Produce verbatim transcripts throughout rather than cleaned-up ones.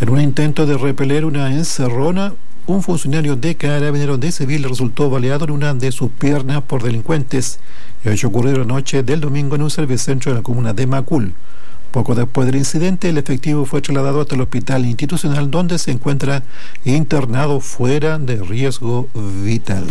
En un intento de repeler una encerrona, un funcionario de Carabineros de Civil resultó baleado en una de sus piernas por delincuentes. El hecho ocurrió la noche del domingo en un servicentro de la comuna de Macul. Poco después del incidente, el efectivo fue trasladado hasta el hospital institucional donde se encuentra internado fuera de riesgo vital.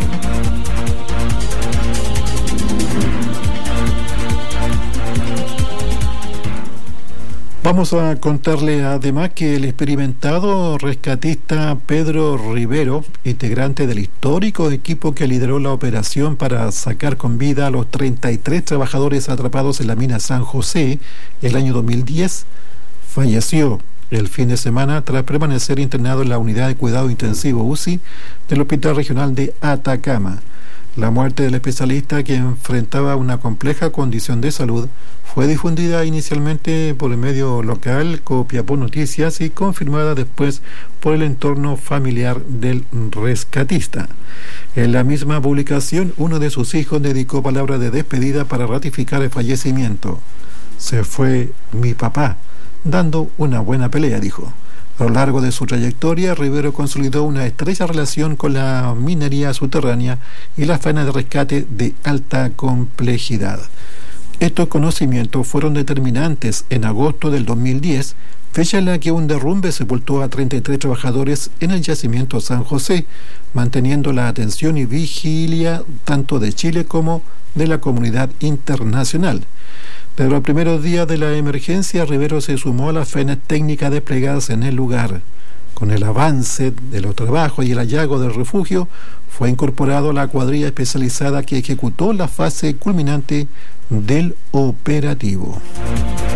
Vamos a contarle además que el experimentado rescatista Pedro Rivero, integrante del histórico equipo que lideró la operación para sacar con vida a los treinta y tres trabajadores atrapados en la mina San José el año dos mil diez, falleció el fin de semana tras permanecer internado en la unidad de cuidado intensivo U C I del Hospital Regional de Atacama. La muerte del especialista, que enfrentaba una compleja condición de salud, fue difundida inicialmente por el medio local Copiapó Noticias y confirmada después por el entorno familiar del rescatista. En la misma publicación, uno de sus hijos dedicó palabras de despedida para ratificar el fallecimiento. Se fue mi papá, dando una buena pelea, dijo. A lo largo de su trayectoria, Rivero consolidó una estrecha relación con la minería subterránea y las faenas de rescate de alta complejidad. Estos conocimientos fueron determinantes en agosto del dos mil diez, fecha en la que un derrumbe sepultó a treinta y tres trabajadores en el yacimiento San José, manteniendo la atención y vigilia tanto de Chile como de la comunidad internacional. Pero los primeros días de la emergencia, Rivero se sumó a las faenas técnicas desplegadas en el lugar. Con el avance de los trabajos y el hallazgo del refugio, fue incorporado a la cuadrilla especializada que ejecutó la fase culminante del operativo.